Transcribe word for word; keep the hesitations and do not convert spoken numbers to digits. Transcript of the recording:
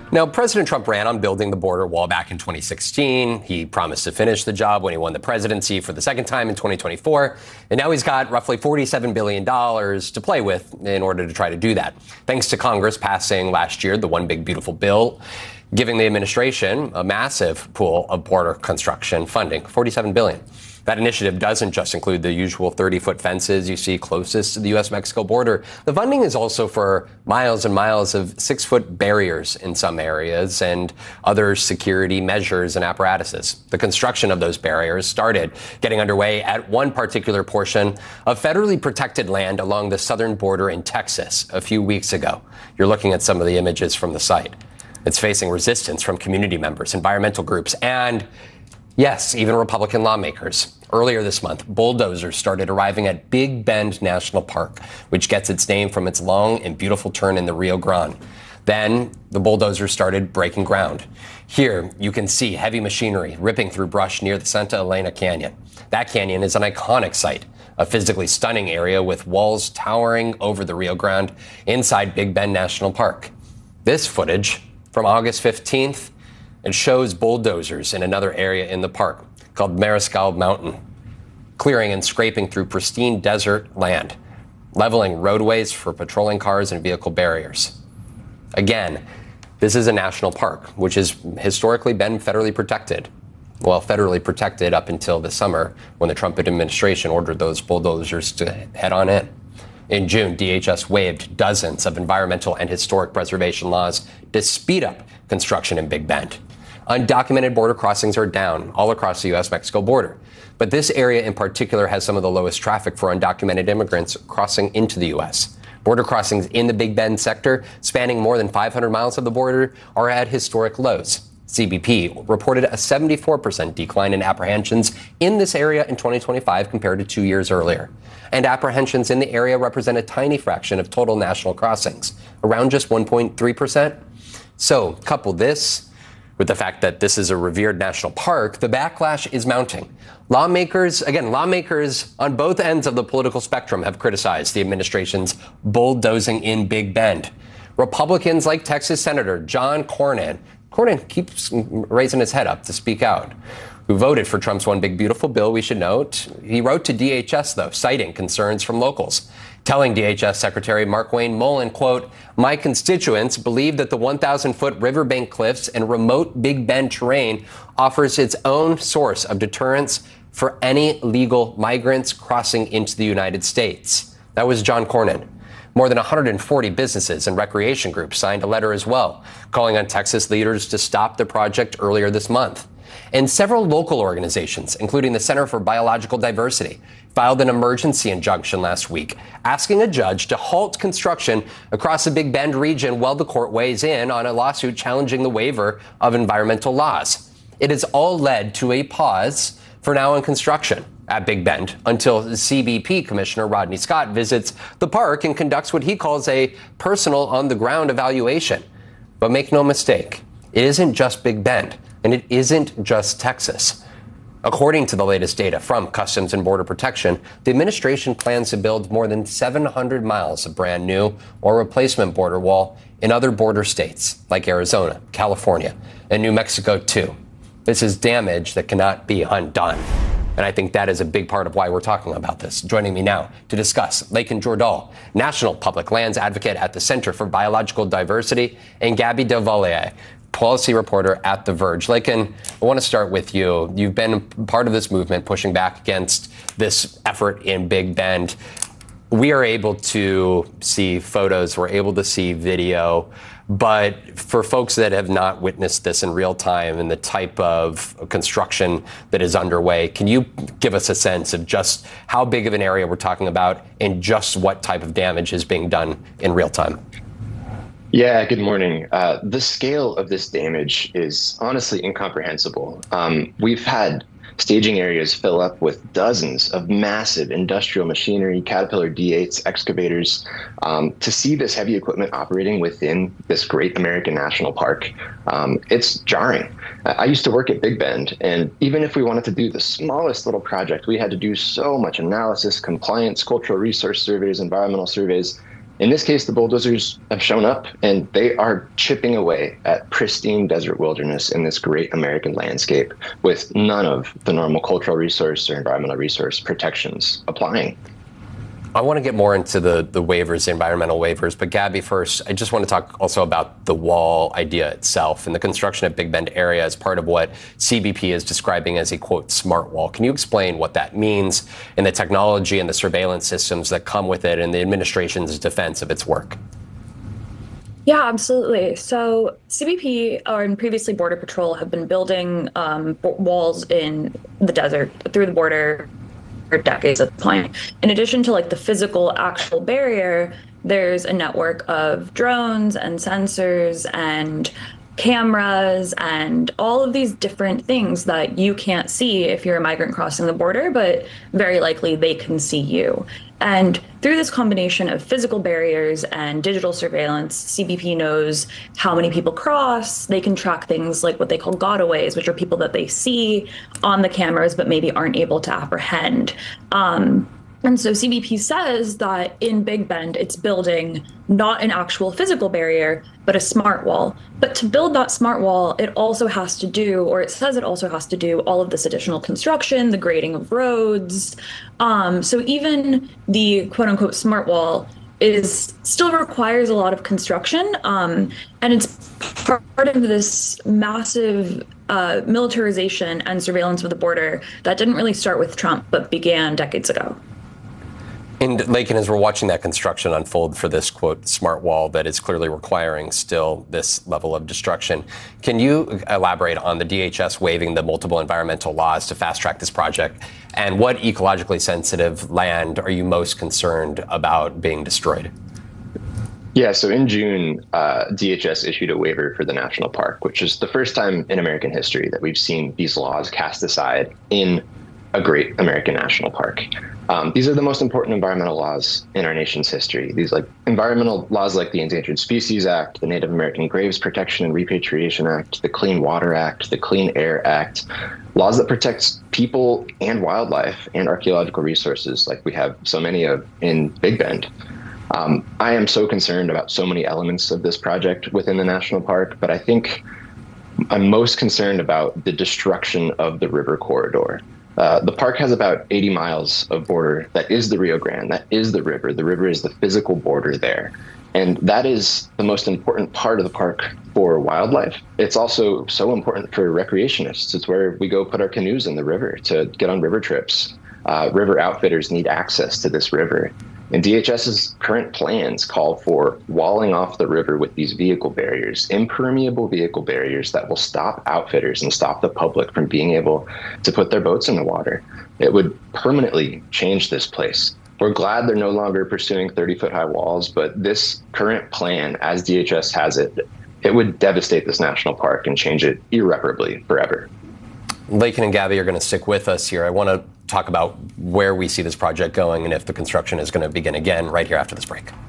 Now, President Trump ran on building the border wall back in twenty sixteen. He promised to finish the job when he won the presidency for the second time in twenty twenty-four. And now he's got roughly forty-seven billion dollars to play with in order to try to do that. Thanks to Congress passing last year the One Big Beautiful Bill, giving the administration a massive pool of border construction funding, forty-seven billion dollars. That initiative doesn't just include the usual thirty-foot fences you see closest to the U S Mexico border. The funding is also for miles and miles of six-foot barriers in some areas and other security measures and apparatuses. The construction of those barriers started getting underway at one particular portion of federally protected land along the southern border in Texas a few weeks ago. You're looking at some of the images from the site. It's facing resistance from community members, environmental groups, and yes, even Republican lawmakers. Earlier this month, bulldozers started arriving at Big Bend National Park, which gets its name from its long and beautiful turn in the Rio Grande. Then the bulldozers started breaking ground. Here, you can see heavy machinery ripping through brush near the Santa Elena Canyon. That canyon is an iconic site, a physically stunning area with walls towering over the Rio Grande inside Big Bend National Park. This footage from August fifteenth, it shows bulldozers in another area in the park called Mariscal Mountain, clearing and scraping through pristine desert land, leveling roadways for patrolling cars and vehicle barriers. Again, this is a national park, which has historically been federally protected. Well, federally protected up until this summer when the Trump administration ordered those bulldozers to head on in. In June, D H S waived dozens of environmental and historic preservation laws to speed up construction in Big Bend. Undocumented border crossings are down all across the U S Mexico border. But this area in particular has some of the lowest traffic for undocumented immigrants crossing into the U S. Border crossings in the Big Bend sector, spanning more than five hundred miles of the border, are at historic lows. C B P reported a seventy-four percent decline in apprehensions in this area in twenty twenty-five compared to two years earlier. And apprehensions in the area represent a tiny fraction of total national crossings, around just one point three percent. So, couple this with the fact that this is a revered national park, the backlash is mounting. Lawmakers, again, lawmakers on both ends of the political spectrum have criticized the administration's bulldozing in Big Bend. Republicans like Texas Senator John Cornyn, Cornyn keeps raising his head up to speak out, who voted for Trump's One Big Beautiful Bill, we should note. He wrote to D H S, though, citing concerns from locals, telling D H S Secretary Markwayne Mullin, quote, "My constituents believe that the one thousand foot riverbank cliffs and remote Big Bend terrain offers its own source of deterrence for any legal migrants crossing into the United States." That was John Cornyn. More than one hundred forty businesses and recreation groups signed a letter as well, calling on Texas leaders to stop the project earlier this month. And several local organizations, including the Center for Biological Diversity, filed an emergency injunction last week, asking a judge to halt construction across the Big Bend region while the court weighs in on a lawsuit challenging the waiver of environmental laws. It has all led to a pause for now in construction at Big Bend until C B P Commissioner Rodney Scott visits the park and conducts what he calls a personal on-the-ground evaluation. But make no mistake, it isn't just Big Bend. And it isn't just Texas. According to the latest data from Customs and Border Protection, the administration plans to build more than seven hundred miles of brand new or replacement border wall in other border states like Arizona, California, and New Mexico, too. This is damage that cannot be undone. And I think that is a big part of why we're talking about this. Joining me now to discuss, Laken Jordahl, National Public Lands Advocate at the Center for Biological Diversity, and Gabby Delvallier, policy reporter at The Verge. Laken, I want to start with you. You've been part of this movement pushing back against this effort in Big Bend. We are able to see photos, we're able to see video, but for folks that have not witnessed this in real time and the type of construction that is underway, can you give us a sense of just how big of an area we're talking about and just what type of damage is being done in real time? Yeah, good morning. Uh, the scale of this damage is honestly incomprehensible. Um, we've had staging areas fill up with dozens of massive industrial machinery, Caterpillar D eights, excavators. Um, to see this heavy equipment operating within this great American national park, um, it's jarring. I used to work at Big Bend, and even if we wanted to do the smallest little project, we had to do so much analysis, compliance, cultural resource surveys, environmental surveys. In this case, the bulldozers have shown up and they are chipping away at pristine desert wilderness in this great American landscape with none of the normal cultural resource or environmental resource protections applying. I want to get more into the, the waivers, the environmental waivers, but Gabby, first, I just want to talk also about the wall idea itself and the construction at Big Bend area as part of what C B P is describing as a, quote, smart wall. Can you explain what that means and the technology and the surveillance systems that come with it and the administration's defense of its work? Yeah, absolutely. So C B P or and previously Border Patrol have been building um, walls in the desert through the border for decades at the point. In addition to like the physical actual barrier, there's a network of drones and sensors and cameras and all of these different things that you can't see if you're a migrant crossing the border, but very likely they can see you. And through this combination of physical barriers and digital surveillance, C B P knows how many people cross. They can track things like what they call gotaways, which are people that they see on the cameras but maybe aren't able to apprehend. Um, And so C B P says that in Big Bend, it's building not an actual physical barrier, but a smart wall. But to build that smart wall, it also has to do, or it says it also has to do, all of this additional construction, the grading of roads. Um, so even the quote unquote smart wall is still requires a lot of construction. Um, and it's part of this massive uh, militarization and surveillance of the border that didn't really start with Trump, but began decades ago. And Laken, as we're watching that construction unfold for this, quote, smart wall that is clearly requiring still this level of destruction, can you elaborate on the D H S waiving the multiple environmental laws to fast track this project? And what ecologically sensitive land are you most concerned about being destroyed? Yeah, so in June, uh, D H S issued a waiver for the national park, which is the first time in American history that we've seen these laws cast aside in a great American national park. Um, these are the most important environmental laws in our nation's history. These like environmental laws like the Endangered Species Act, the Native American Graves Protection and Repatriation Act, the Clean Water Act, the Clean Air Act, laws that protect people and wildlife and archaeological resources like we have so many of in Big Bend. Um, I am so concerned about so many elements of this project within the national park, but I think I'm most concerned about the destruction of the river corridor. Uh, the park has about eighty miles of border that is the Rio Grande, that is the river. The river is the physical border there. And that is the most important part of the park for wildlife. It's also so important for recreationists. It's where we go put our canoes in the river to get on river trips. Uh, river outfitters need access to this river. And DHS's current plans call for walling off the river with these vehicle barriers, impermeable vehicle barriers that will stop outfitters and stop the public from being able to put their boats in the water. It would permanently change this place. We're glad they're no longer pursuing thirty-foot high walls, but this current plan, as D H S has it, it would devastate this national park and change it irreparably forever. Laken and Gabby are going to stick with us here. I want to talk about where we see this project going and if the construction is going to begin again right here after this break.